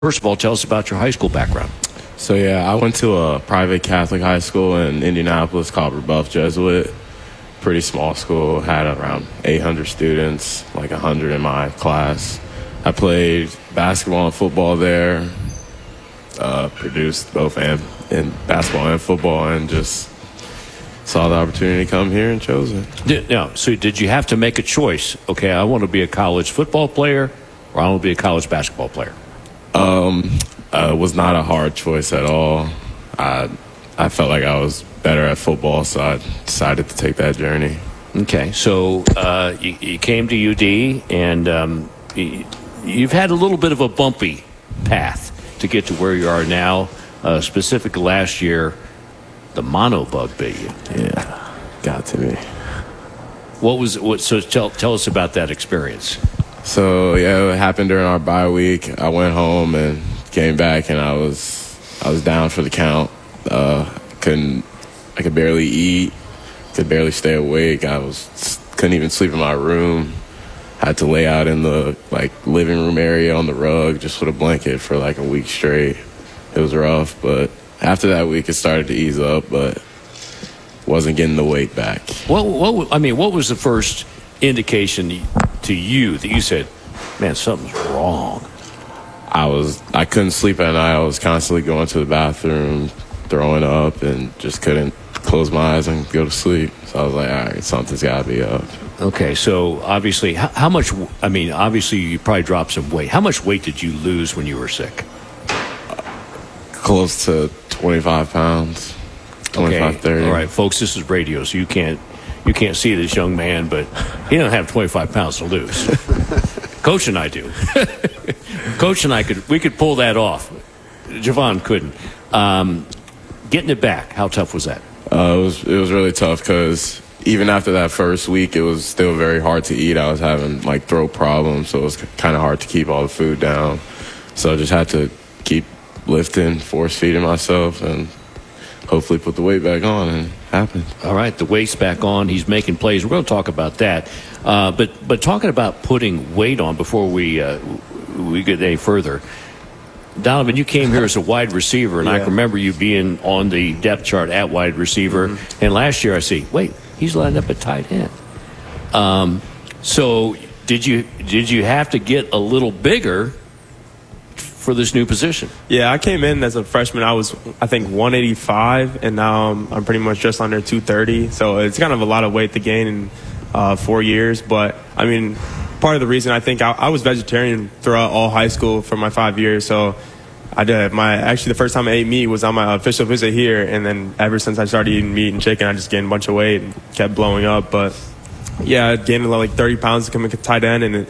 First of all, tell us about your high school background. So, I went to a private Catholic high school in Indianapolis called Rebuff Jesuit. Pretty small school, had around 800 students, like 100 in my class. I played basketball and football there, produced both in basketball and football, and just saw the opportunity to come here and chose it. So did you have to make a choice? Okay, I want to be a college football player, or I want to be a college basketball player? It was not a hard choice at all. I felt like I was better at football, so I decided to take that journey. Okay, so you came to UD, and you've had a little bit of a bumpy path to get to where you are now. Specifically last year, the mono bug bit you. Yeah, got to me. So tell us about that experience. So it happened during our bye week. I went home and came back, and I was down for the count. I could barely eat, could barely stay awake. Couldn't even sleep in my room. Had to lay out in the living room area on the rug just with a blanket for a week straight. It was rough, but after that week it started to ease up, but wasn't getting the weight back. What was the first indication to you that you said, man, something's wrong? I couldn't sleep at night. I was constantly going to the bathroom, throwing up, and just couldn't close my eyes and go to sleep. So I was like, all right, something's got to be up. Okay, so obviously, obviously you probably dropped some weight. How much weight did you lose when you were sick? Close to 25 pounds, 25, 30. All right, folks, this is radio, so you can't see this young man, but he doesn't have 25 pounds to lose. Coach and I do. Coach and I could pull that off. Javon couldn't. Getting it back, how tough was that? It was really tough because even after that first week, it was still very hard to eat. I was having throat problems, so it was kind of hard to keep all the food down. So I just had to keep lifting, force feeding myself, and hopefully put the weight back on, and it happened. All right, the weight's back on. He's making plays. We're going to talk about that. But talking about putting weight on before we get any further, Donovan, you came here as a wide receiver, and I can remember you being on the depth chart at wide receiver. Mm-hmm. And last year I see, wait, he's lined up at tight end. So did you have to get a little bigger for this new position? Yeah, I came in as a freshman. I was, I think, 185, and now I'm pretty much just under 230. So it's kind of a lot of weight to gain in 4 years. But, part of the reason I think I was vegetarian throughout all high school for my 5 years. So I did the first time I ate meat was on my official visit here. And then ever since I started eating meat and chicken, I just gained a bunch of weight and kept blowing up. But yeah, I gained 30 pounds to come in tight end. And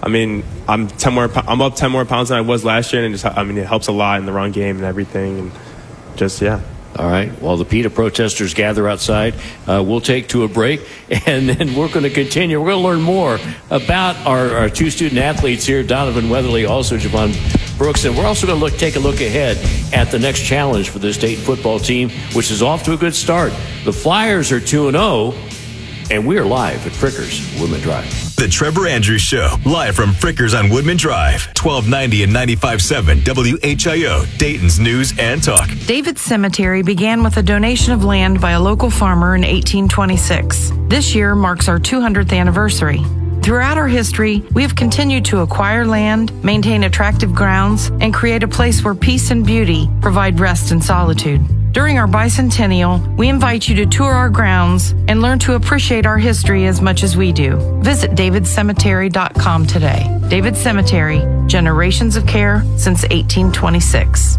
I'm up 10 more pounds than I was last year. And it helps a lot in the run game and everything. And just, yeah. All right. While the PETA protesters gather outside, we'll take to a break, and then we're going to continue. We're going to learn more about our two student athletes here, Donovan Weatherly, also Javon Brooks, and we're also going to take a look ahead at the next challenge for the state football team, which is off to a good start. The Flyers are 2-0, and we are live at Frickers Woodman Drive. The Trevor Andrews Show, live from Frickers on Woodman Drive, 1290 and 95.7 WHIO, Dayton's News and Talk. David's Cemetery began with a donation of land by a local farmer in 1826. This year marks our 200th anniversary. Throughout our history, we have continued to acquire land, maintain attractive grounds, and create a place where peace and beauty provide rest and solitude. During our bicentennial, we invite you to tour our grounds and learn to appreciate our history as much as we do. Visit davidcemetery.com today. David Cemetery, generations of care since 1826.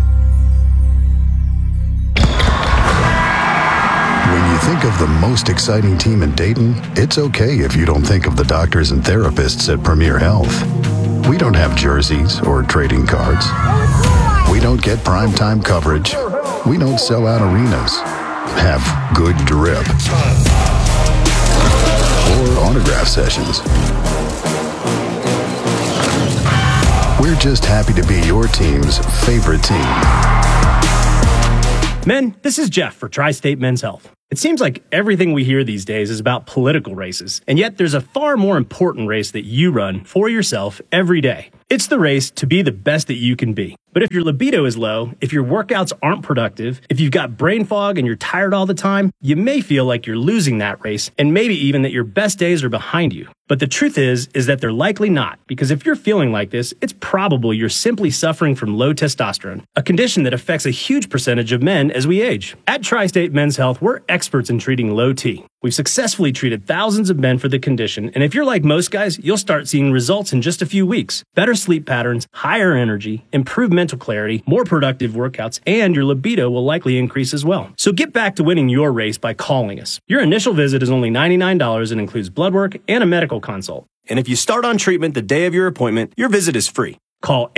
When you think of the most exciting team in Dayton, it's okay if you don't think of the doctors and therapists at Premier Health. We don't have jerseys or trading cards. We don't get primetime coverage. We don't sell out arenas, have good drip, or autograph sessions. We're just happy to be your team's favorite team. Men, this is Jeff for Tri-State Men's Health. It seems like everything we hear these days is about political races, and yet there's a far more important race that you run for yourself every day. It's the race to be the best that you can be. But if your libido is low, if your workouts aren't productive, if you've got brain fog and you're tired all the time, you may feel like you're losing that race, and maybe even that your best days are behind you. But the truth is that they're likely not, because if you're feeling like this, it's probable you're simply suffering from low testosterone, a condition that affects a huge percentage of men as we age. At Tri-State Men's Health, we're experts in treating low T. We've successfully treated thousands of men for the condition, and if you're like most guys, you'll start seeing results in just a few weeks. Better sleep patterns, higher energy, improved mental clarity, more productive workouts, and your libido will likely increase as well. So get back to winning your race by calling us. Your initial visit is only $99 and includes blood work and a medical consult. And if you start on treatment the day of your appointment, your visit is free. Call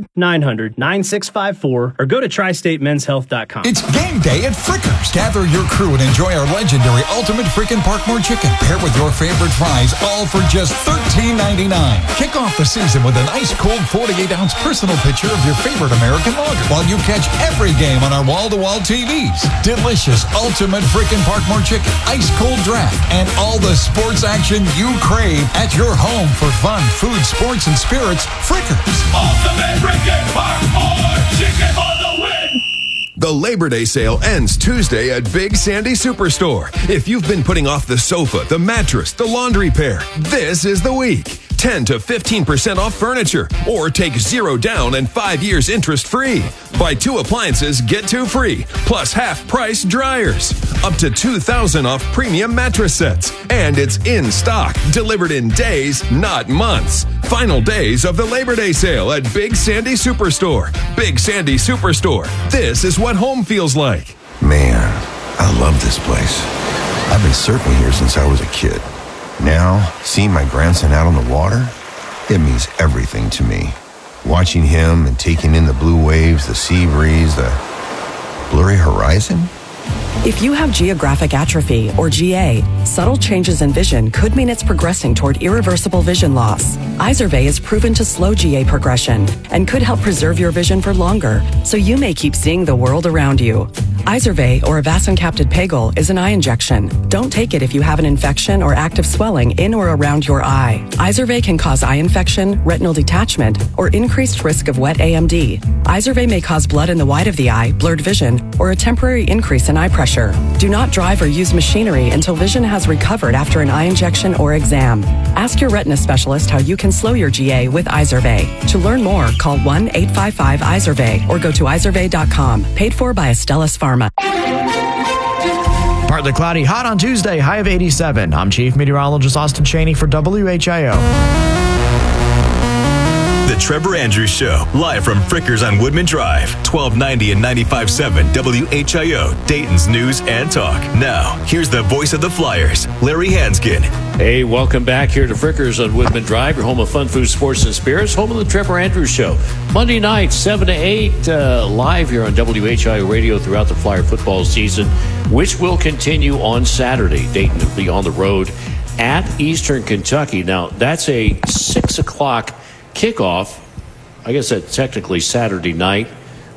800-900-9654 or go to tristatemenshealth.com. It's game day at Frickers. Gather your crew and enjoy our legendary Ultimate Frickin' Parkmore Chicken. Pair with your favorite fries, all for just $13.99. Kick off the season with an ice-cold 48-ounce personal picture of your favorite American lager while you catch every game on our wall-to-wall TVs. Delicious Ultimate Frickin' Parkmore Chicken, ice-cold draft, and all the sports action you crave at your home for fun, food, sports, and spirits. Frickers. Ultimate Frickin' Parkmore Chicken for the win! The Labor Day sale ends Tuesday at Big Sandy Superstore. If you've been putting off the sofa, the mattress, the laundry pair, this is the week. 10 to 15% off furniture, or take 0 down and 5 years interest-free. Buy 2 appliances, get 2 free, plus half-price dryers. Up to $2,000 off premium mattress sets. And it's in stock, delivered in days, not months. Final days of the Labor Day sale at Big Sandy Superstore. Big Sandy Superstore. This is what home feels like. Man, I love this place. I've been surfing here since I was a kid. Now, seeing my grandson out on the water, it means everything to me. Watching him and taking in the blue waves, the sea breeze, the blurry horizon. If you have geographic atrophy, or GA, subtle changes in vision could mean it's progressing toward irreversible vision loss. Izervay is proven to slow GA progression and could help preserve your vision for longer, so you may keep seeing the world around you. Izervay, or avacincaptad pegol, is an eye injection. Don't take it if you have an infection or active swelling in or around your eye. Izervay can cause eye infection, retinal detachment, or increased risk of wet AMD. Izervay may cause blood in the white of the eye, blurred vision, or a temporary increase in eye pressure. Do not drive or use machinery until vision has recovered after an eye injection or exam. Ask your retina specialist how you can slow your GA with Izervay. To learn more, call 1-855-IZERVAY or go to izervay.com. Paid for by Astellas Pharma. Partly cloudy, hot on Tuesday, high of 87. I'm Chief Meteorologist Austin Chaney for WHIO. The Trevor Andrews Show, live from Frickers on Woodman Drive, 1290 and 95.7 WHIO, Dayton's News and Talk. Now, here's the voice of the Flyers, Larry Hanskin. Hey, welcome back here to Frickers on Woodman Drive, your home of fun, food, sports, and spirits, home of the Trevor Andrews Show. Monday night, 7 to 8, live here on WHIO Radio throughout the Flyer football season, which will continue on Saturday. Dayton will be on the road at Eastern Kentucky. Now, that's a 6 o'clock kickoff. I guess that's technically Saturday night,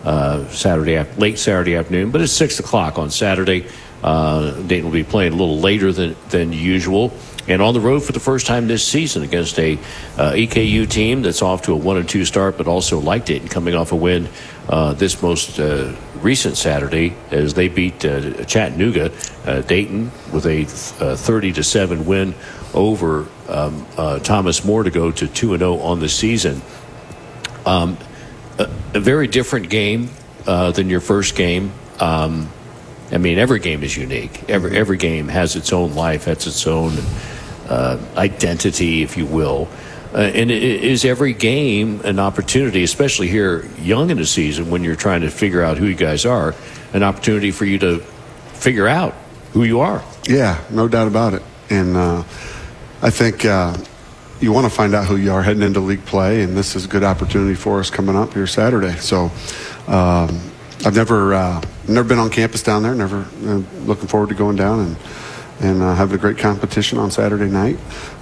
late Saturday afternoon, but it's 6 o'clock on Saturday. Dayton will be playing a little later than usual, and on the road for the first time this season against a EKU team that's off to a 1-2 start, but also like Dayton, coming off a win this most recent Saturday as they beat Chattanooga. Dayton with a 30-7 win over Thomas More to go to 2-0 on the season. A very different game than your first game. I mean, every game is unique. Every game has its own life, has its own identity, if you will. And is every game an opportunity, especially here young in the season when you're trying to figure out who you guys are, an opportunity for you to figure out who you are? Yeah, no doubt about it. And I think you want to find out who you are heading into league play, and this is a good opportunity for us coming up here Saturday. So I've never been on campus down there, looking forward to going down and having a great competition on Saturday night.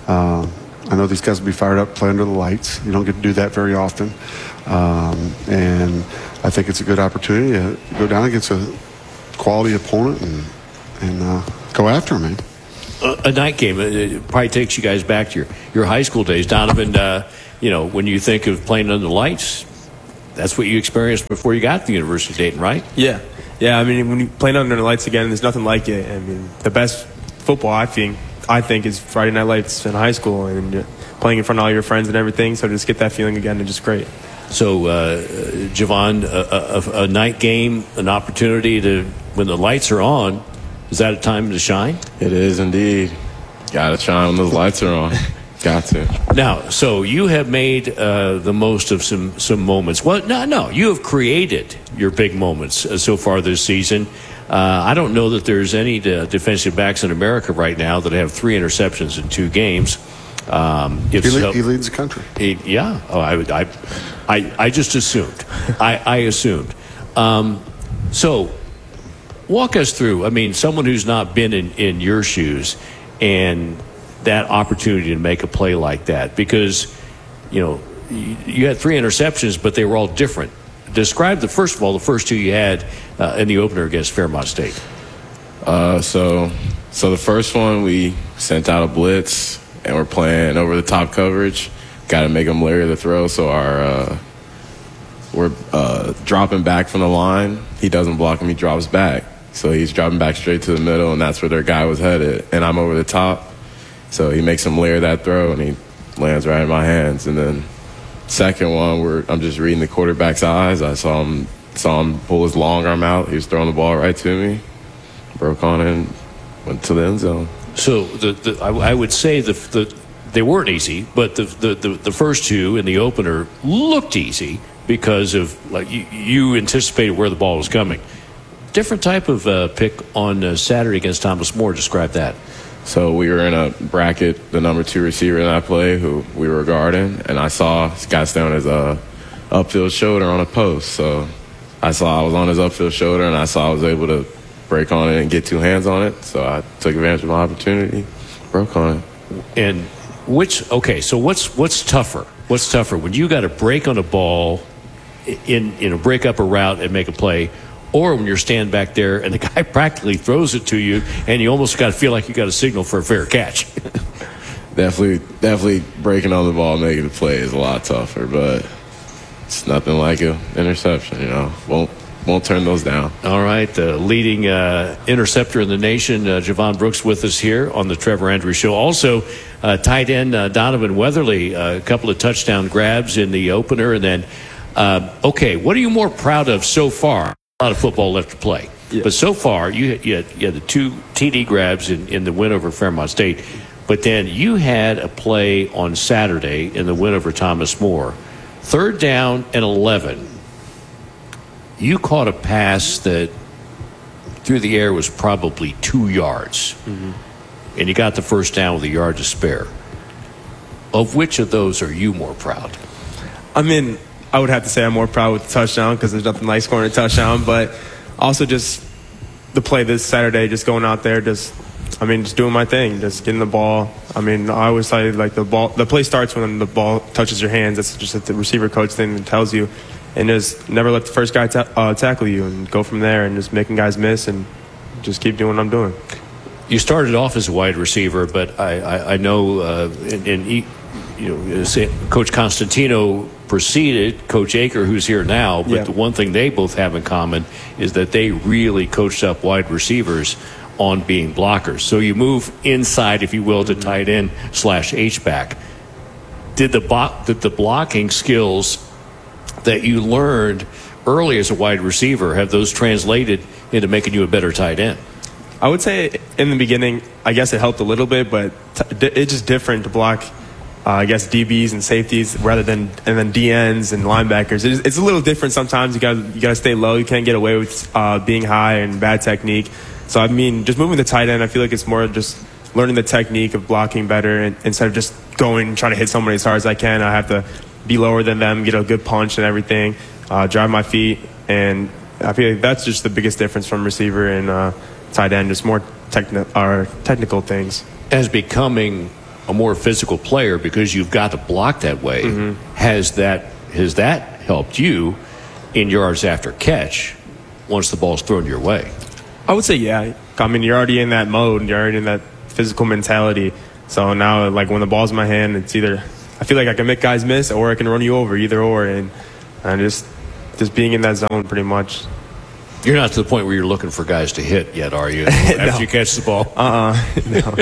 I know these guys will be fired up, play under the lights. You don't get to do that very often. And I think it's a good opportunity to go down against a quality opponent and go after them, man. A night game, it probably takes you guys back to your high school days. Donovan, when you think of playing under the lights, that's what you experienced before you got to the University of Dayton, right? Yeah. I mean, when you play under the lights again, there's nothing like it. I mean, the best football I think is Friday Night Lights in high school and playing in front of all your friends and everything. So just get that feeling again and just great. So, Javon, a night game, an opportunity to, when the lights are on, is that a time to shine? It is indeed. Got to shine when those lights are on. Got to. Now, so you have made the most of some moments. Well, no, you have created your big moments so far this season. I don't know that there's any defensive backs in America right now that have 3 interceptions in 2 games. He leads the country. Yeah. Oh, I just assumed. I assumed. So, walk us through. I mean, someone who's not been in your shoes and that opportunity to make a play like that, because you had 3 interceptions, but they were all different. Describe the first 2 you had in the opener against Fairmont State. So the first one, we sent out a blitz and we're playing over the top coverage. Got to make them layer the throw. So we're dropping back from the line. He doesn't block him. He drops back. So he's dropping back straight to the middle, and that's where their guy was headed. And I'm over the top. So he makes him layer that throw, and he lands right in my hands. And then second one, I'm just reading the quarterback's eyes. I saw him pull his long arm out. He was throwing the ball right to me. Broke on it and went to the end zone. So I would say they weren't easy, but the first 2 in the opener looked easy because of you anticipated where the ball was coming. Different type of pick on Saturday against Thomas More. Describe that. So we were in a bracket, the number 2 receiver in that play, who we were guarding, and I saw this guy stay on his upfield shoulder on a post. So I was on his upfield shoulder, and I saw I was able to break on it and get 2 hands on it. So I took advantage of my opportunity, broke on it. And so what's tougher? What's tougher when you got to break on a ball in a break up a route and make a play, or when you're standing back there and the guy practically throws it to you and you almost got to feel like you got a signal for a fair catch? Definitely breaking on the ball and making the play is a lot tougher, but it's nothing like an interception, Won't turn those down. All right, the leading interceptor in the nation, Javon Brooks, with us here on the Trevor Andrews Show. Also, tight end Donovan Weatherly, a couple of touchdown grabs in the opener. And then, what are you more proud of so far? A lot of football left to play. Yeah. But so far, you had the 2 TD grabs in the win over Fairmont State. But then you had a play on Saturday in the win over Thomas More. 3rd down and 11. You caught a pass that through the air was probably 2 yards. Mm-hmm. And you got the first down with a yard to spare. Of which of those are you more proud? I mean, I would have to say I'm more proud with the touchdown because there's nothing like scoring a touchdown. But also just the play this Saturday, just going out there, just doing my thing, just getting the ball. I mean, I always say the play starts when the ball touches your hands. That's just the receiver coach thing that tells you. And just never let the first guy tackle you and go from there and just making guys miss and just keep doing what I'm doing. You started off as a wide receiver, but I know Coach Constantino preceded Coach Aker, who's here now. But the one thing they both have in common is that they really coached up wide receivers on being blockers. So you move inside, if you will, to tight end / H-back. Did the blocking skills that you learned early as a wide receiver, have those translated into making you a better tight end? I would say in the beginning, I guess it helped a little bit, but it's just different to block, DBs and safeties rather than DNs and linebackers. It's a little different sometimes. You got to stay low. You can't get away with being high and bad technique. So, just moving the tight end, I feel like it's more just learning the technique of blocking better instead of just going and trying to hit somebody as hard as I can. I have to be lower than them, get a good punch and everything, drive my feet. And I feel like that's just the biggest difference from receiver and tight end, just more technical things. As becoming a more physical player because you've got to block that way, has that helped you in yards after catch once the ball's thrown your way? I would say, yeah. You're already in that mode. You're already in that physical mentality. So now, when the ball's in my hand, it's either I feel like I can make guys miss or I can run you over, either or. And I just just being in that zone pretty much. You're not to the point where you're looking for guys to hit yet, are you? After you catch the ball. No.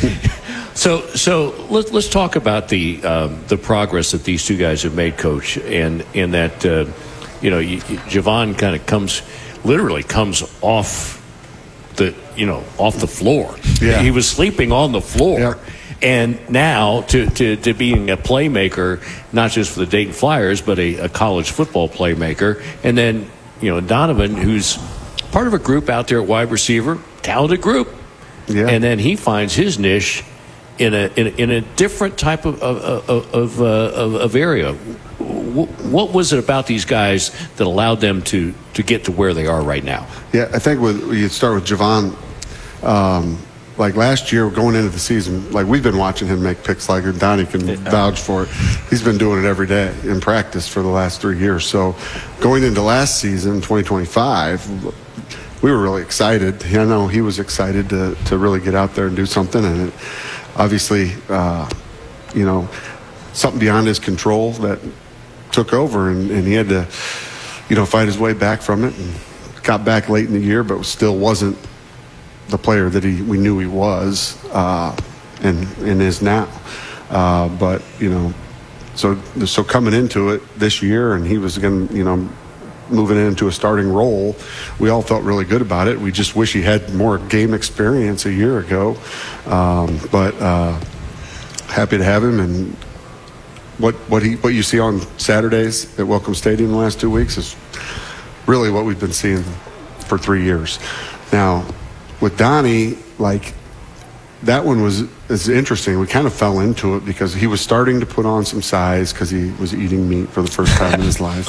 So let's talk about the progress that these two guys have made, Coach, and in that Javon kind of literally comes off the floor. Yeah. He was sleeping on the floor. Yeah. And now to being a playmaker, not just for the Dayton Flyers, but a college football playmaker. And then, Donovan, who's part of a group out there at wide receiver, talented group. Yeah. And then he finds his niche in a different type of area. What was it about these guys that allowed them to get to where they are right now? Yeah, I think you start with Javon. Like last year, going into the season, like we've been watching him make picks like Donnie can vouch for it. He's been doing it every day in practice for the last 3 years. So going into last season, 2025, we were really excited. I know he was excited to really get out there and do something. And it, obviously, something beyond his control that took over, and he had to, fight his way back from it, and got back late in the year, but still wasn't the player that we knew he was and is now. But so coming into it this year, and he was going to, moving into a starting role, we all felt really good about it. We just wish he had more game experience a year ago. But happy to have him, and what you see on Saturdays at Welcome Stadium the last 2 weeks is really what we've been seeing for 3 years. Now, with Donnie, that one is interesting. We kind of fell into it because he was starting to put on some size because he was eating meat for the first time in his life.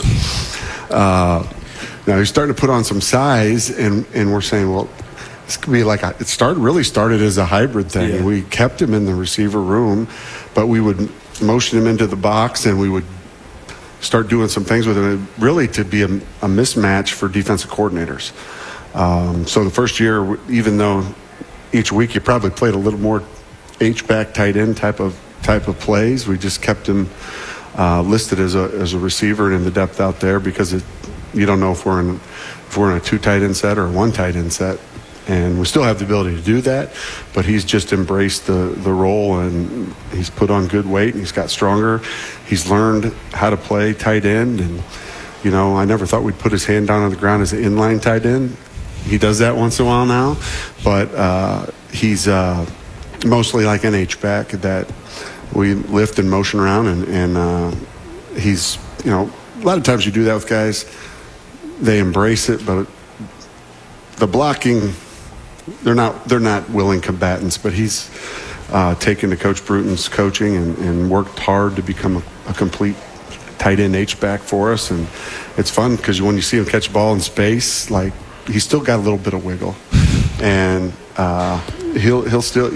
Now he's starting to put on some size, and we're saying, well, this could be really started as a hybrid thing. Yeah. We kept him in the receiver room, but we would motion him into the box, and we would start doing some things with him, really to be a mismatch for defensive coordinators. So the first year, even though each week you probably played a little more H-back tight end type of plays, we just kept him listed as a receiver and in the depth out there, because you don't know if we're in a 2 tight end set or a 1 tight end set. And we still have the ability to do that, but he's just embraced the role, and he's put on good weight, and he's got stronger. He's learned how to play tight end, and I never thought we'd put his hand down on the ground as an inline tight end. He does that once in a while now, but he's mostly like an H-back that we lift and motion around, and he's, a lot of times you do that with guys, they embrace it, but the blocking, they're not willing combatants, but he's taken to Coach Bruton's coaching and worked hard to become a complete tight end H-back for us, and it's fun because when you see him catch a ball in space, he's still got a little bit of wiggle, and he'll still,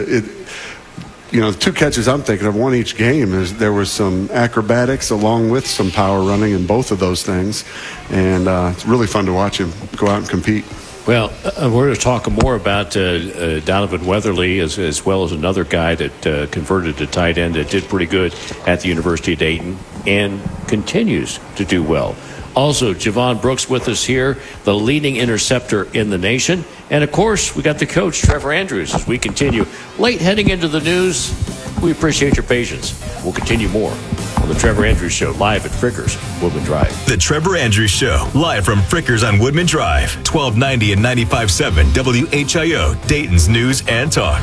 the 2 catches I'm thinking of, one each game, there was some acrobatics along with some power running in both of those things, and it's really fun to watch him go out and compete. Well, we're going to talk more about Donovan Weatherly as well as another guy that converted to tight end that did pretty good at the University of Dayton and continues to do well. Also, Javon Brooks with us here, the leading interceptor in the nation. And, of course, we got the coach, Trevor Andrews, as we continue. Late heading into the news, we appreciate your patience. We'll continue more on the Trevor Andrews Show, live at Frickers, Woodman Drive. The Trevor Andrews Show, live from Frickers on Woodman Drive, 1290 and 95.7 WHIO, Dayton's News and Talk.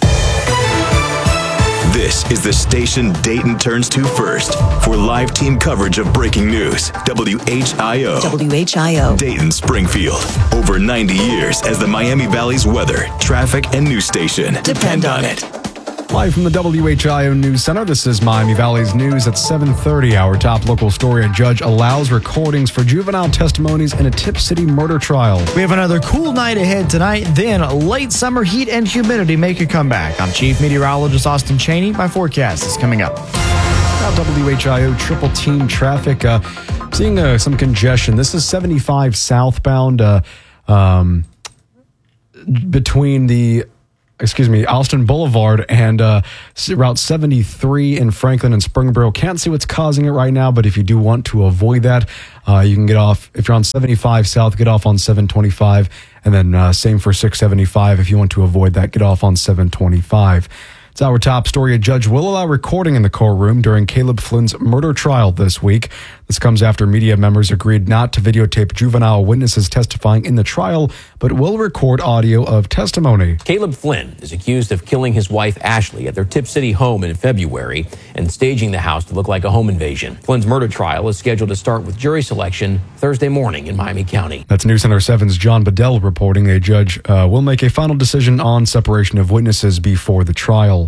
This is the station Dayton turns to first for live team coverage of breaking news. WHIO. WHIO. Dayton Springfield. Over 90 years as the Miami Valley's weather, traffic, and news station. Depend on it. Live from the WHIO News Center, this is Miami Valley's news at 7:30. Our top local story: a judge allows recordings for juvenile testimonies in a Tip City murder trial. We have another cool night ahead tonight. Then late summer heat and humidity make a comeback. I'm Chief Meteorologist Austin Cheney. My forecast is coming up. Now WHIO triple team traffic. Seeing some congestion. This is 75 southbound between the Austin Boulevard and Route 73 in Franklin and Springboro. Can't see what's causing it right now, but if you do want to avoid that, you can get off. If you're on 75 South, get off on 725. And then same for 675. If you want to avoid that, get off on 725. It's our top story. A judge will allow recording in the courtroom during Caleb Flynn's murder trial this week. This comes after media members agreed not to videotape juvenile witnesses testifying in the trial, but will record audio of testimony. Caleb Flynn is accused of killing his wife, Ashley, at their Tip City home in February and staging the house to look like a home invasion. Flynn's murder trial is scheduled to start with jury selection Thursday morning in Miami County. That's News Center 7's John Bedell reporting. A judge will make a final decision on separation of witnesses before the trial.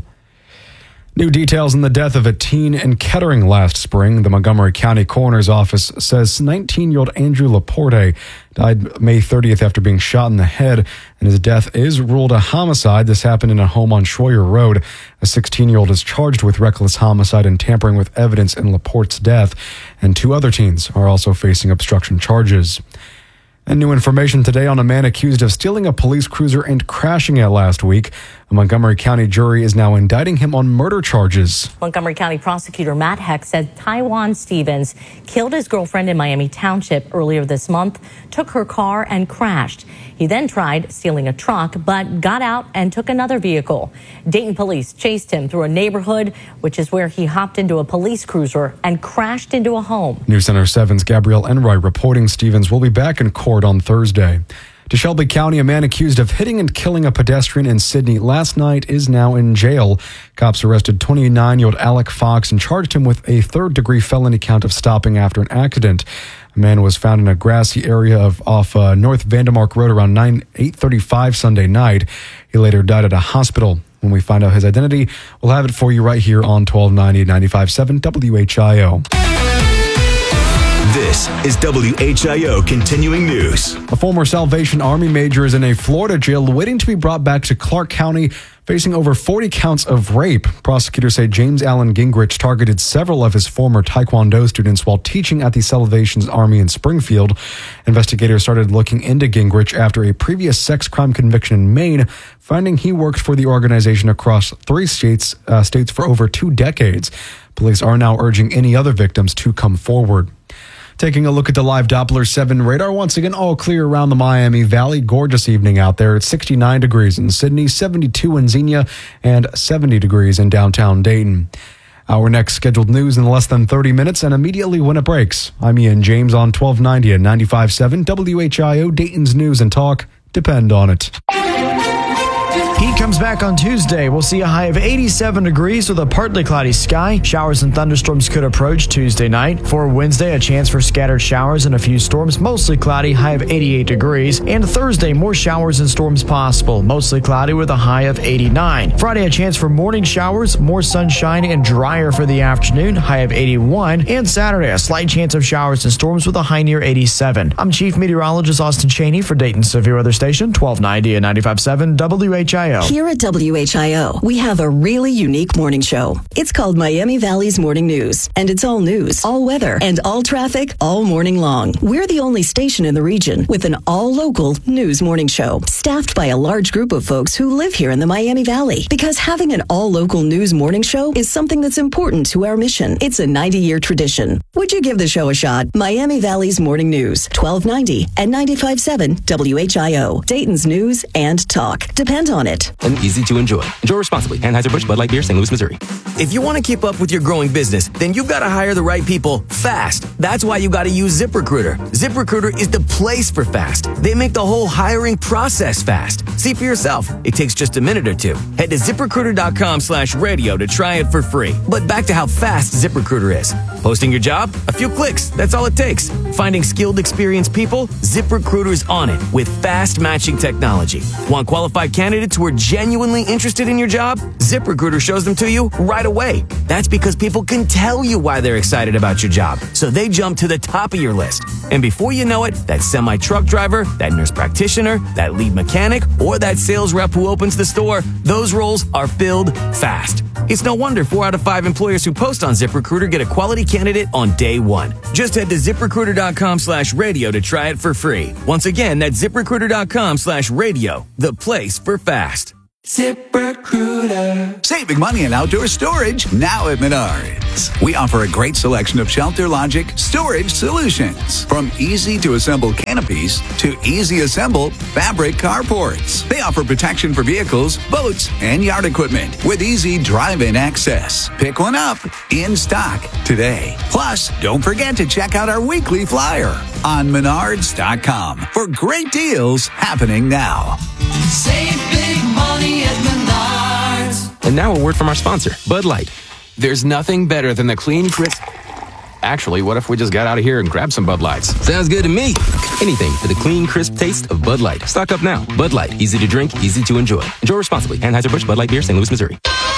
New details on the death of a teen in Kettering last spring. The Montgomery County Coroner's Office says 19-year-old Andrew Laporte died May 30th after being shot in the head, and his death is ruled a homicide. This happened in a home on Schroyer Road. A 16-year-old is charged with reckless homicide and tampering with evidence in Laporte's death, and 2 other teens are also facing obstruction charges. And new information today on a man accused of stealing a police cruiser and crashing it last week. A Montgomery County jury is now indicting him on murder charges. Montgomery County prosecutor Matt Heck said Taiwan Stevens killed his girlfriend in Miami Township earlier this month, took her car and crashed. He then tried stealing a truck, but got out and took another vehicle. Dayton police chased him through a neighborhood, which is where he hopped into a police cruiser and crashed into a home. News Center 7's Gabrielle Enright reporting Stevens will be back in court on Thursday. To Shelby County, a man accused of hitting and killing a pedestrian in Sydney last night is now in jail. Cops arrested 29-year-old Alec Fox and charged him with a third-degree felony count of stopping after an accident. A man was found in a grassy area off North Vandermark Road around 8:35 Sunday night. He later died at a hospital. When we find out his identity, we'll have it for you right here on 1290 95.7 WHIO. This is WHIO Continuing News. A former Salvation Army major is in a Florida jail waiting to be brought back to Clark County, facing over 40 counts of rape. Prosecutors say James Allen Gingrich targeted several of his former Taekwondo students while teaching at the Salvation Army in Springfield. Investigators started looking into Gingrich after a previous sex crime conviction in Maine, finding he worked for the organization across 3 states for over 2 decades. Police are now urging any other victims to come forward. Taking a look at the live Doppler 7 radar, once again, all clear around the Miami Valley. Gorgeous evening out there. It's 69 degrees in Sydney, 72 in Xenia, and 70 degrees in downtown Dayton. Our next scheduled news in less than 30 minutes and immediately when it breaks. I'm Ian James on 1290 and 95.7 WHIO, Dayton's News and Talk. Depend on it. Heat comes back on Tuesday. We'll see a high of 87 degrees with a partly cloudy sky. Showers and thunderstorms could approach Tuesday night. For Wednesday, a chance for scattered showers and a few storms, mostly cloudy, high of 88 degrees. And Thursday, more showers and storms possible, mostly cloudy with a high of 89. Friday, a chance for morning showers, more sunshine and drier for the afternoon, high of 81. And Saturday, a slight chance of showers and storms with a high near 87. I'm Chief Meteorologist Austin Cheney for Dayton's Severe Weather Station, 1290 and 95.7 WHIO. Here at WHIO, we have a really unique morning show. It's called Miami Valley's Morning News, and it's all news, all weather, and all traffic all morning long. We're the only station in the region with an all-local news morning show, staffed by a large group of folks who live here in the Miami Valley. Because having an all-local news morning show is something that's important to our mission. It's a 90-year tradition. Would you give the show a shot? Miami Valley's Morning News, 1290 and 95.7 WHIO. Dayton's News and Talk. Depend on it. And easy to enjoy. Enjoy responsibly. Anheuser-Busch Bud Light Beer, St. Louis, Missouri. If you want to keep up with your growing business, then you've got to hire the right people fast. That's why you got to use ZipRecruiter. ZipRecruiter is the place for fast. They make the whole hiring process fast. See for yourself. It takes just a minute or 2. Head to ZipRecruiter.com/radio to try it for free. But back to how fast ZipRecruiter is. Posting your job? A few clicks. That's all it takes. Finding skilled, experienced people? ZipRecruiter's on it with fast matching technology. Want qualified candidates who are genuinely interested in your job? ZipRecruiter shows them to you right away. That's because people can tell you why they're excited about your job, so they jump to the top of your list. And before you know it, that semi-truck driver, that nurse practitioner, that lead mechanic, or that sales rep who opens the store, those roles are filled fast. It's no wonder 4 out of 5 employers who post on ZipRecruiter get a quality candidate on day 1. Just head to ZipRecruiter.com/radio to try it for free. Once again, that's ZipRecruiter.com/radio, the place for fast. ZipRecruiter. Saving money on outdoor storage now at Menards. We offer a great selection of Shelter Logic storage solutions. From easy to assemble canopies to easy assemble fabric carports. They offer protection for vehicles, boats, and yard equipment with easy drive-in access. Pick one up in stock today. Plus, don't forget to check out our weekly flyer on Menards.com for great deals happening now. Save big money at Menards. And now a word from our sponsor, Bud Light. There's nothing better than the clean, crisp... Actually, what if we just got out of here and grabbed some Bud Lights? Sounds good to me. Anything for the clean, crisp taste of Bud Light. Stock up now. Bud Light. Easy to drink, easy to enjoy. Enjoy responsibly. Anheuser-Busch Bud Light Beer, St. Louis, Missouri.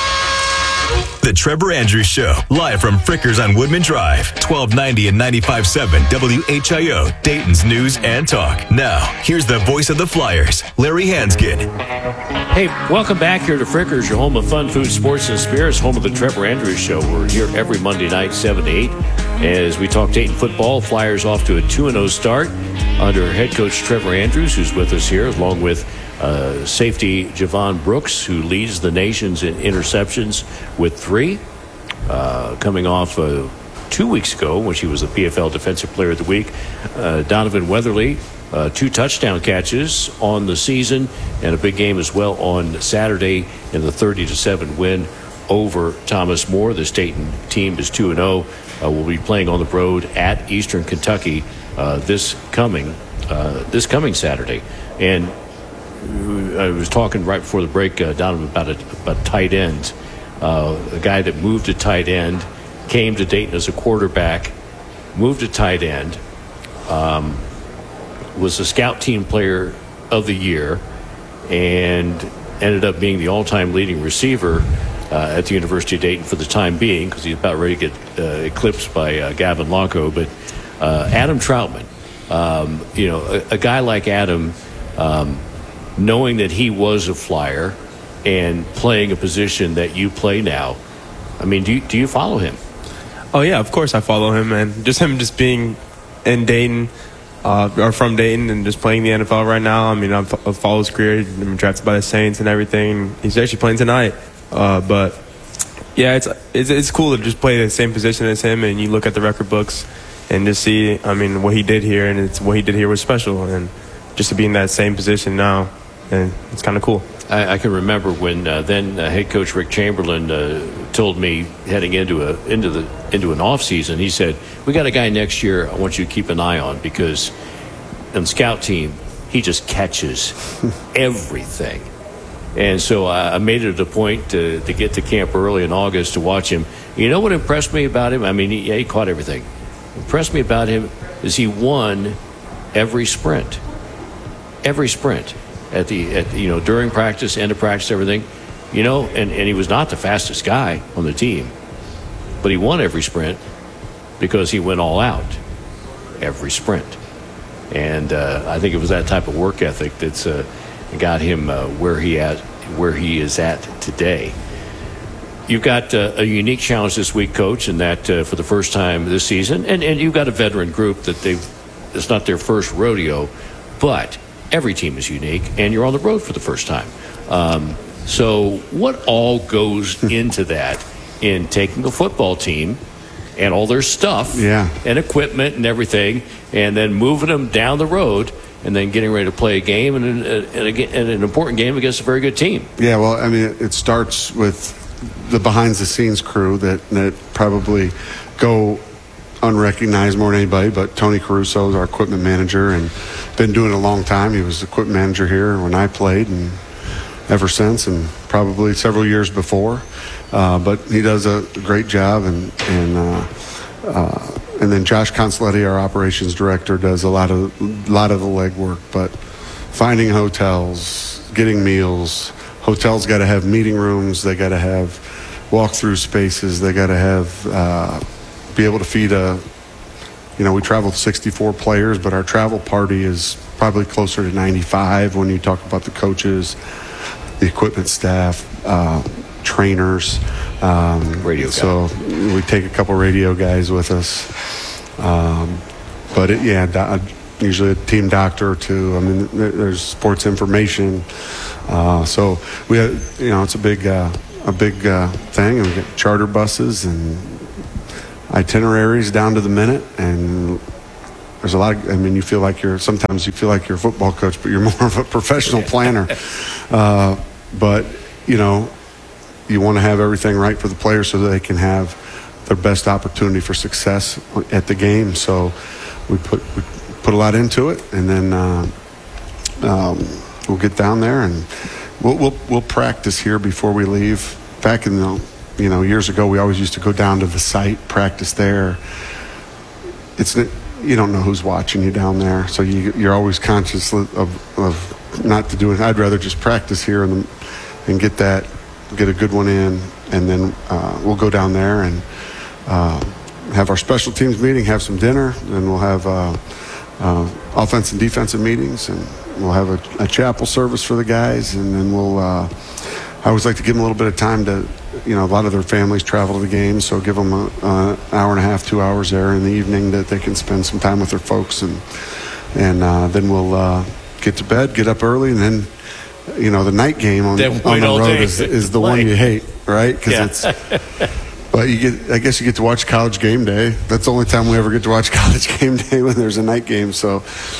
The Trevor Andrews Show, live from Frickers on Woodman Drive, 1290 and 95.7 WHIO, Dayton's News and Talk. Now, here's the voice of the Flyers, Larry Hanskin. Hey, welcome back here to Frickers, your home of fun, food, sports, and spirits, home of the Trevor Andrews Show. We're here every Monday night, 7 to 8, as we talk Dayton football. Flyers off to a 2-0 start under head coach Trevor Andrews, who's with us here, along with safety Javon Brooks, who leads the nations in interceptions with 3, coming off 2 weeks ago when she was the PFL Defensive Player of the Week. Donovan Weatherly, 2 touchdown catches on the season and a big game as well on Saturday in the 30-7 win over Thomas More. The Dayton team is 2-0. Will be playing on the road at Eastern Kentucky this coming Saturday. And I was talking right before the break, Donovan, about tight ends. A guy that moved to tight end, came to Dayton as a quarterback, moved to tight end, was the scout team player of the year, and ended up being the all-time leading receiver at the University of Dayton for the time being, because he's about ready to get eclipsed by Gavin Lonko. But Adam Troutman, a guy like Adam, knowing that he was a Flyer and playing a position that you play now, I mean, do you follow him? Oh, yeah, of course I follow him, man. Just him just being in Dayton, or from Dayton, and just playing the NFL right now. I mean, I follow his career. I'm drafted by the Saints and everything. He's actually playing tonight. But, yeah, it's cool to just play the same position as him, and you look at the record books and just see, I mean, what he did here, and what he did here was special. And just to be in that same position now, and it's kind of cool. I can remember when then head coach Rick Chamberlain told me heading into an off season, he said, "We got a guy next year I want you to keep an eye on, because on the scout team he just catches everything." And so I made it a point to get to camp early in August to watch him. You know what impressed me about him? I mean, he caught everything. Impressed me about him is he won every sprint. Every sprint. During practice, end of practice, everything, and he was not the fastest guy on the team, but he won every sprint because he went all out every sprint. And I think it was that type of work ethic that's got him where he is at today. You've got a unique challenge this week, Coach, in that for the first time this season, and you've got a veteran group that it's not their first rodeo, but every team is unique, and you're on the road for the first time. So what all goes into that in taking a football team and all their stuff and equipment and everything, and then moving them down the road and then getting ready to play a game and an important game against a very good team? Yeah, well, I mean, it starts with the behind-the-scenes crew that probably go unrecognized more than anybody, but Tony Caruso is our equipment manager and been doing it a long time. He was the equipment manager here when I played, and ever since, and probably several years before. But he does a great job, and then Josh Consoletti, our operations director, does a lot of the legwork. But finding hotels, getting meals, hotels got to have meeting rooms, they got to have walk-through spaces, they got to have be able to feed we traveled 64 players, but our travel party is probably closer to 95 when you talk about the coaches, the equipment staff, trainers. Radio guy. So we take a couple radio guys with us. usually a team doctor or two. I mean, there's sports information. So we have, it's a big thing, and we get charter buses and itineraries down to the minute, and there's a lot of, sometimes you feel like you're a football coach, but you're more of a professional planner. But you want to have everything right for the players so that they can have their best opportunity for success at the game. So we put a lot into it, and then we'll get down there and we'll practice here before we leave. Back in the years ago, we always used to go down to the site, practice there. You don't know who's watching you down there, so you're always conscious of not to do it. I'd rather just practice here and get a good one in, and then we'll go down there and have our special teams meeting, have some dinner, then we'll have offense and defensive meetings, and we'll have a chapel service for the guys, and then I always like to give them a little bit of time to, a lot of their families travel to the games, so give them an hour and a half, 2 hours there in the evening that they can spend some time with their folks, and then we'll get to bed, get up early, and then, the night game on the road is the one you hate, right? Because but I guess you get to watch College Game Day. That's the only time we ever get to watch College Game Day, when there's a night game. So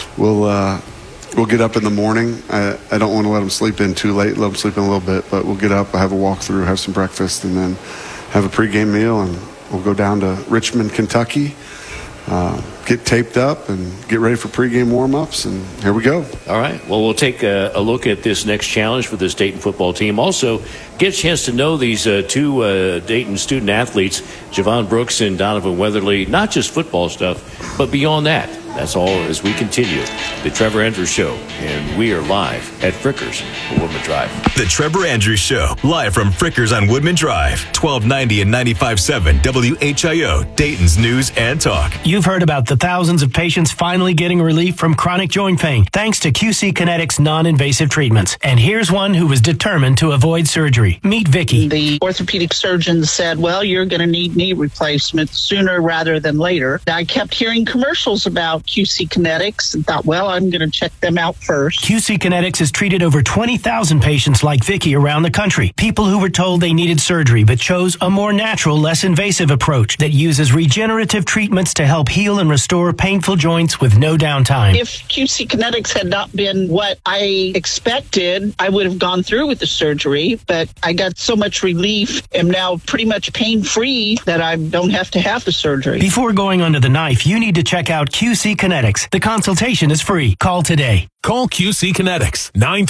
we'll get up in the morning. I don't want to let them sleep in too late. Let them sleep in a little bit, but we'll get up, have a walkthrough, have some breakfast, and then have a pregame meal, and we'll go down to Richmond, Kentucky, get taped up, and get ready for pregame warm-ups, and here we go. All right. Well, we'll take a look at this next challenge for this Dayton football team. Also, get a chance to know these two Dayton student athletes, Javon Brooks and Donovan Weatherly, not just football stuff, but beyond that. That's all as we continue the Trevor Andrews Show, and we are live at Frickers on Woodman Drive. The Trevor Andrews Show, live from Frickers on Woodman Drive, 1290 and 95.7 WHIO, Dayton's News and Talk. You've heard about the thousands of patients finally getting relief from chronic joint pain thanks to QC Kinetics non-invasive treatments. And here's one who was determined to avoid surgery. Meet Vicky. The orthopedic surgeon said, well, you're going to need knee replacement sooner rather than later. I kept hearing commercials about QC Kinetics and thought, well, I'm going to check them out first. QC Kinetics has treated over 20,000 patients like Vicky around the country. People who were told they needed surgery but chose a more natural, less invasive approach that uses regenerative treatments to help heal and restore painful joints with no downtime. If QC Kinetics had not been what I expected, I would have gone through with the surgery, but I got so much relief, am now pretty much pain-free that I don't have to have the surgery. Before going under the knife, you need to check out QC Kinetics. The consultation is free. Call today. Call QC Kinetics,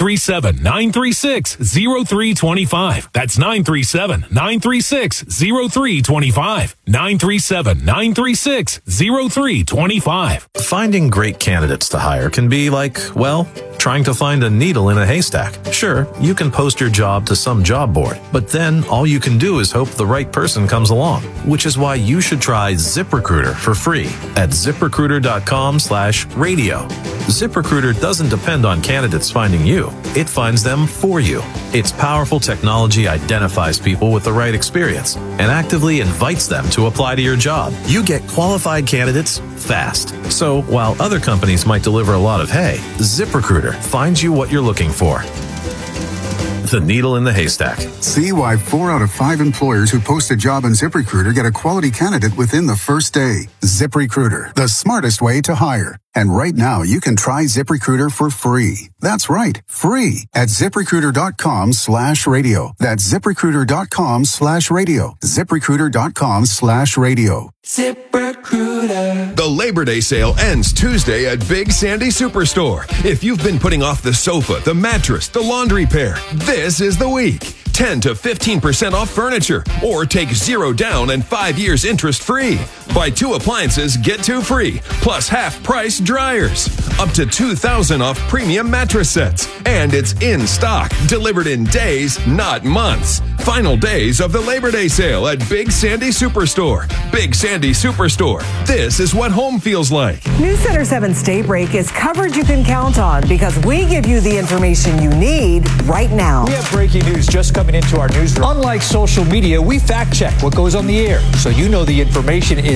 937-936-0325. That's 937-936-0325. 937-936-0325. Finding great candidates to hire can be like, well, trying to find a needle in a haystack. Sure, you can post your job to some job board, but then all you can do is hope the right person comes along, which is why you should try ZipRecruiter for free at ZipRecruiter.com/radio. ZipRecruiter doesn't depend on candidates finding you. It finds them for you. Its powerful technology identifies people with the right experience and actively invites them to apply to your job. You get qualified candidates fast. So while other companies might deliver a lot of hay, ZipRecruiter finds you what you're looking for. The needle in the haystack. See why 4 out of 5 employers who post a job on ZipRecruiter get a quality candidate within the first day. ZipRecruiter, the smartest way to hire. And right now, you can try ZipRecruiter for free. That's right, free at ZipRecruiter.com/radio. That's ZipRecruiter.com/radio. ZipRecruiter.com/radio. ZipRecruiter. The Labor Day sale ends Tuesday at Big Sandy Superstore. If you've been putting off the sofa, the mattress, the laundry pair, this is the week. 10 to 15% off furniture, or take 0 down and 5 years interest free. Buy 2 appliances, get 2 free, plus half price dryers. Up to $2,000 off premium mattress sets. And it's in stock, delivered in days, not months. Final days of the Labor Day sale at Big Sandy Superstore. Big Sandy Superstore. This is what home feels like. News Center 7's Daybreak is coverage you can count on because we give you the information you need right now. We have breaking news just coming into our newsroom. Unlike social media, we fact check what goes on the air, so you know the information is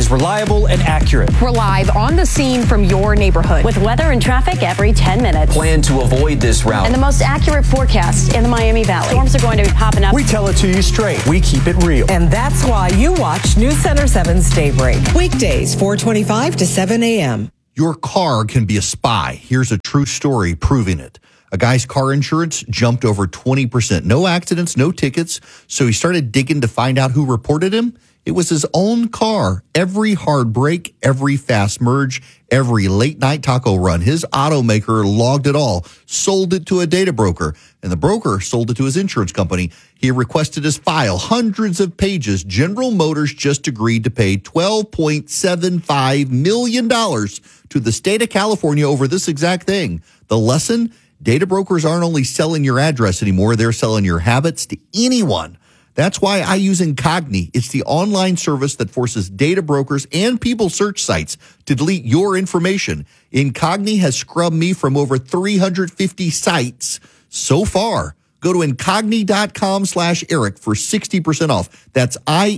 reliable and accurate. We're live on the scene from your neighborhood with weather and traffic every 10 minutes. Plan to avoid this route. And the most accurate forecast in the Miami Valley. Storms are going to be popping up. We tell it to you straight. We keep it real. And that's why you watch News Center 7's Daybreak. Weekdays, 4:25 to 7 a.m. Your car can be a spy. Here's a true story proving it. A guy's car insurance jumped over 20%. No accidents, no tickets. So he started digging to find out who reported him. It was his own car. Every hard brake, every fast merge, every late night taco run. His automaker logged it all, sold it to a data broker, and the broker sold it to his insurance company. He requested his file, hundreds of pages. General Motors just agreed to pay $12.75 million to the state of California over this exact thing. The lesson? Data brokers aren't only selling your address anymore, they're selling your habits to anyone. That's why I use Incogni. It's the online service that forces data brokers and people search sites to delete your information. Incogni has scrubbed me from over 350 sites so far. Go to incogni.com/Eric for 60% off. That's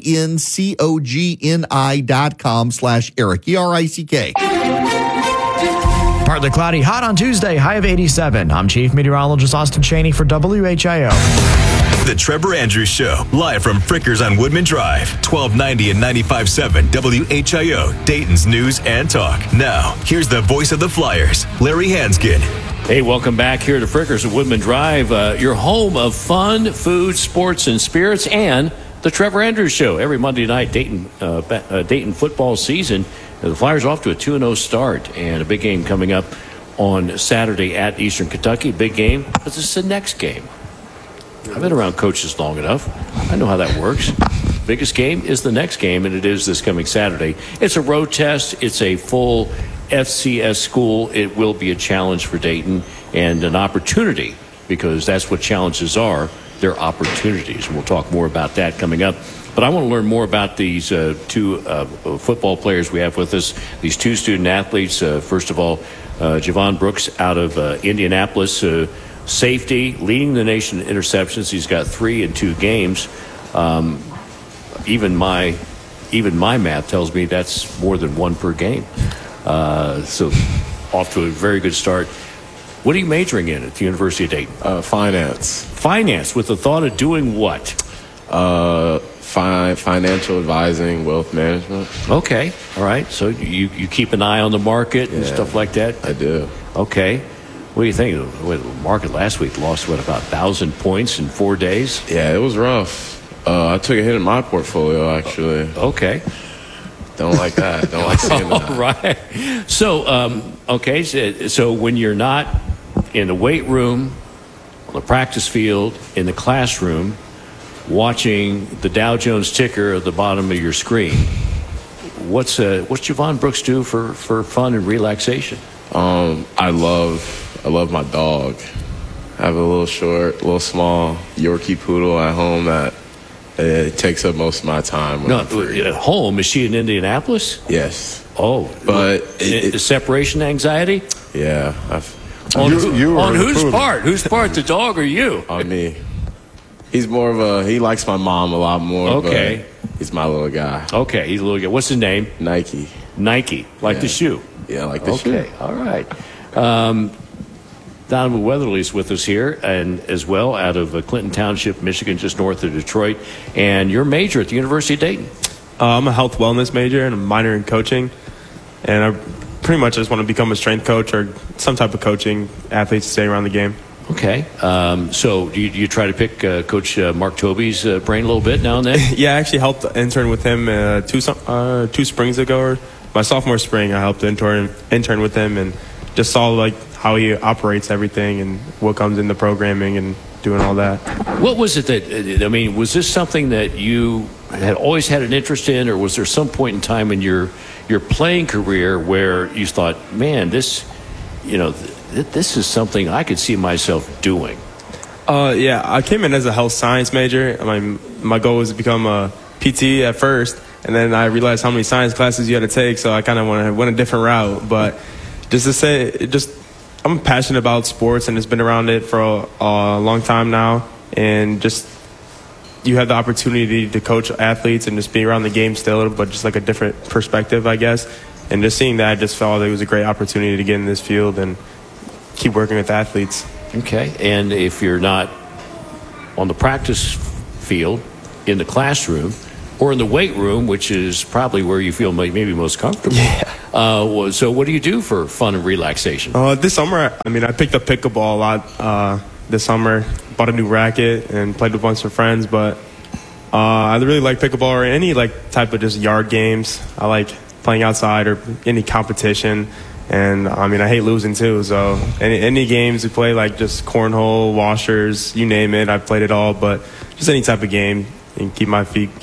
INCOGNI.com/Eric, ERICK. Partly cloudy, hot on Tuesday, high of 87. I'm Chief Meteorologist Austin Cheney for WHIO. The Trevor Andrews Show, live from Frickers on Woodman Drive, 1290 and 95.7 WHIO, Dayton's News and Talk. Now, here's the voice of the Flyers, Larry Hanskin. Hey, welcome back here to Frickers at Woodman Drive, your home of fun, food, sports, and spirits, and the Trevor Andrews Show. Every Monday night, Dayton football season. The Flyers off to a 2-0 start, and a big game coming up on Saturday at Eastern Kentucky. Big game, but this is the next game. I've been around coaches long enough. I know how that works. Biggest game is the next game, and it is this coming Saturday. It's a road test. It's a full FCS school. It will be a challenge for Dayton and an opportunity, because that's what challenges are. They're opportunities. And we'll talk more about that coming up. But I want to learn more about these two football players we have with us, these two student athletes. First of all, Javon Brooks out of Indianapolis, safety, leading the nation in interceptions. He's got 3 in 2 games. Even my math tells me that's more than 1 per game. So off to a very good start. What are you majoring in at the University of Dayton? Finance. Finance, with the thought of doing what? Financial advising, wealth management. Okay, all right. So you keep an eye on the market and stuff like that? I do. Okay. What do you think? The market last week lost, about 1,000 points in 4 days? Yeah, it was rough. I took a hit in my portfolio, actually. Okay. Don't like that. Don't like seeing that. All right. So, so when you're not in the weight room, on the practice field, in the classroom, watching the Dow Jones ticker at the bottom of your screen, what's Javon Brooks do for fun and relaxation? I love my dog. I have a little small Yorkie poodle at home that it takes up most of my time. No, at home? Is she in Indianapolis? Yes. Oh, but separation anxiety? Yeah. On whose part? Whose part, the dog or you? On me. He's more of he likes my mom a lot more. Okay. But he's my little guy. Okay, he's a little guy. What's his name? Nike. Nike, like the shoe. Yeah, like the shoe. Okay, all right. Donovan Weatherly's with us here, and as well out of Clinton Township, Michigan, just north of Detroit. And your major at the University of Dayton? I'm a health wellness major and a minor in coaching. And I pretty much just want to become a strength coach or some type of coaching athletes to stay around the game. Okay. So do you try to pick Coach Mark Tobey's brain a little bit now and then? Yeah, I actually helped intern with him 2 springs ago. Or my sophomore spring, I helped intern with him and just saw how he operates everything and what comes into programming and doing all that. What was it that, was this something that you had always had an interest in, or was there some point in time in your playing career where you thought, man, this is something I could see myself doing? Yeah, I came in as a health science major. My goal was to become a PT at first, and then I realized how many science classes you had to take, so I kind of went a different route. But I'm passionate about sports and has been around it for a long time now, and just you have the opportunity to coach athletes and just be around the game still, but just like a different perspective, I guess. And just seeing that, I just felt it was a great opportunity to get in this field and keep working with athletes. Okay, and if you're not on the practice field, in the classroom, or in the weight room, which is probably where you feel maybe most comfortable. Yeah. So what do you do for fun and relaxation? This summer, I picked up pickleball a lot this summer. Bought a new racket and played with a bunch of friends, but I really like pickleball or any type of just yard games. I like playing outside or any competition. And I hate losing too. So any games we play, like just cornhole, washers, you name it, I've played it all. But just any type of game and keep me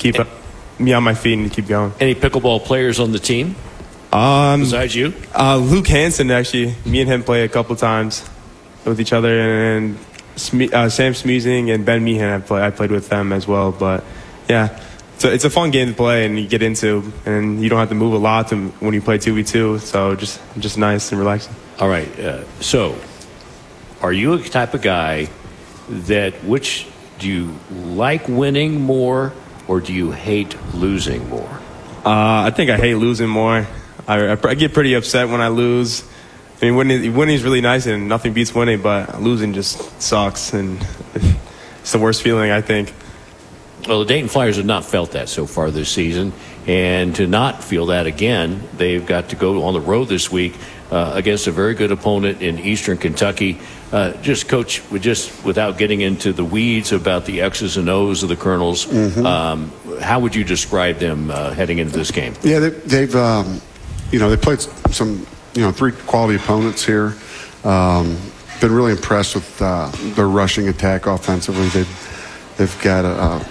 on my feet and keep going. Any pickleball players on the team besides you? Luke Hansen, actually. Me and him play a couple times with each other, and Sam Smeezing and Ben Meehan, I played with them as well. But yeah. So it's a fun game to play and you get into, and you don't have to move a lot when you play 2v2. So just nice and relaxing. All right. So, are you a type of guy which do you like winning more, or do you hate losing more? I think I hate losing more. I get pretty upset when I lose. Winning is really nice, and nothing beats winning, but losing just sucks, and it's the worst feeling, I think. Well, the Dayton Flyers have not felt that so far this season, and to not feel that again, they've got to go on the road this week against a very good opponent in Eastern Kentucky. Coach, without getting into the weeds about the X's and O's of the Colonels, how would you describe them heading into this game? Yeah, they've they played some 3 quality opponents here. Been really impressed with their rushing attack offensively. They've got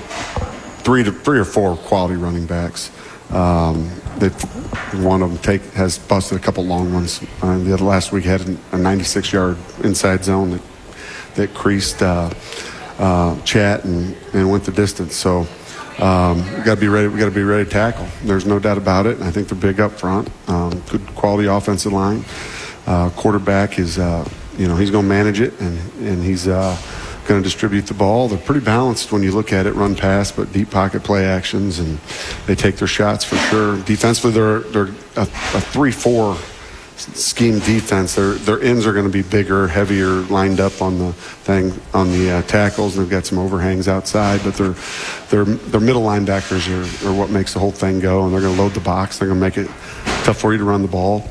3 or 4 quality running backs. One of them has busted a couple long ones. The other last week had a 96-yard inside zone that creased Chat and went the distance. So we got to be ready. We got to be ready to tackle. There's no doubt about it. And I think they're big up front. Good quality offensive line. Quarterback is he's going to manage it, and he's going to distribute the ball. They're pretty balanced when you look at it, run pass, but deep pocket play actions, and they take their shots for sure. Defensively, they're a 3-4 scheme defense. Their ends are going to be bigger, heavier, lined up on the tackles, and they've got some overhangs outside, but their middle linebackers are what makes the whole thing go, and they're going to load the box. They're going to make it tough for you to run the ball.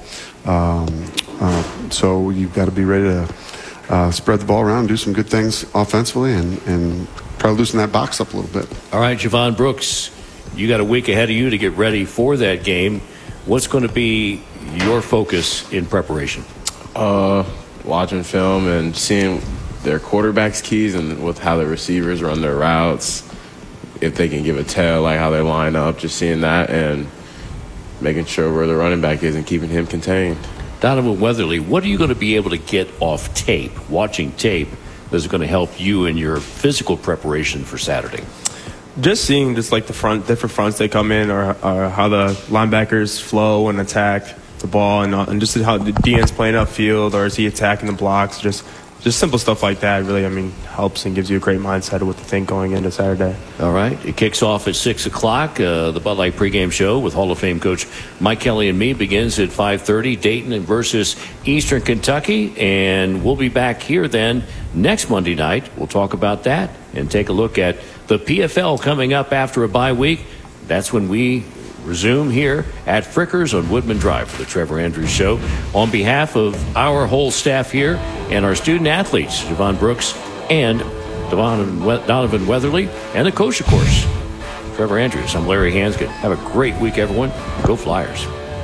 So you've got to be ready to spread the ball around, do some good things offensively, and try to loosen that box up a little bit. All right, Javon Brooks, you got a week ahead of you to get ready for that game. What's going to be your focus in preparation? Watching film and seeing their quarterback's keys and with how the receivers run their routes, if they can give a tell, like how they line up, just seeing that and making sure where the running back is and keeping him contained. Donovan Weatherly, what are you going to be able to get off tape, watching tape, that's going to help you in your physical preparation for Saturday? Just seeing like different fronts they come in, or how the linebackers flow and attack the ball, and just how the DN's playing upfield, or is he attacking the blocks? Just simple stuff like that really, helps and gives you a great mindset of what to think going into Saturday. All right. It kicks off at 6 o'clock. The Bud Light pregame show with Hall of Fame coach Mike Kelly and me begins at 5:30. Dayton versus Eastern Kentucky. And we'll be back here then next Monday night. We'll talk about that and take a look at the PFL coming up after a bye week. That's when we resume here at Frickers on Woodman Drive for the Trevor Andrews Show. On behalf of our whole staff here and our student athletes, Javon Brooks and Donovan Weatherly, and the coach, of course, Trevor Andrews. I'm Larry Hansgen. Have a great week, everyone. Go Flyers.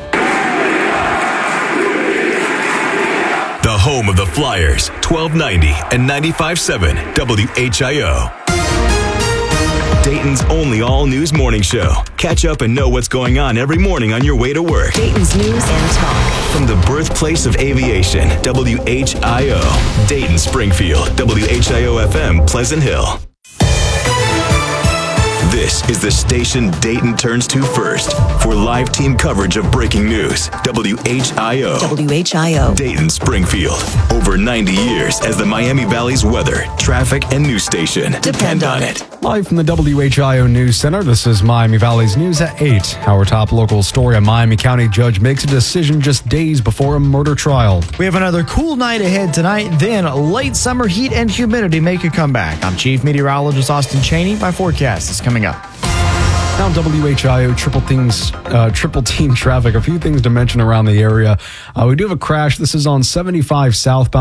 The home of the Flyers, 1290 and 95.7 WHIO. Dayton's only all-news morning show. Catch up and know what's going on every morning on your way to work. Dayton's News and Talk. From the birthplace of aviation, WHIO. Dayton, Springfield, WHIO-FM, Pleasant Hill. This is the station Dayton turns to first for live team coverage of breaking news. WHIO. WHIO. Dayton, Springfield. Over 90 years as the Miami Valley's weather, traffic, and news station. Depend on it. Live from the WHIO News Center, this is Miami Valley's News at 8. Our top local story: a Miami County judge makes a decision just days before a murder trial. We have another cool night ahead tonight, then late summer heat and humidity make a comeback. I'm Chief Meteorologist Austin Cheney. My forecast is coming up. Now WHIO triple team traffic. A few things to mention around the area. We do have a crash. This is on 75 southbound.